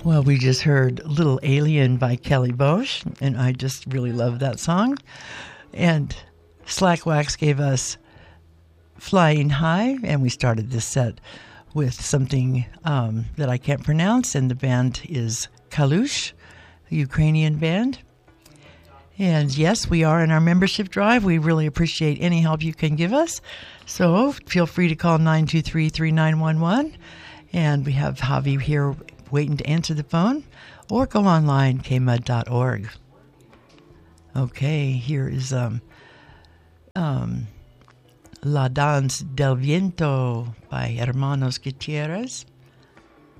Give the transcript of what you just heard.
Well, we just heard Little Alien by Kelly Bosch, and I just really love that song. And Slackwax gave us Flying High, and we started this set with something that I can't pronounce, and the band is Kalush, a Ukrainian band. And yes, we are in our membership drive. We really appreciate any help you can give us. So feel free to call 923-3911. And we have Javi here waiting to answer the phone. Or go online, kmud.org. Okay, here is La Danza del Viento by Hermanos Gutierrez.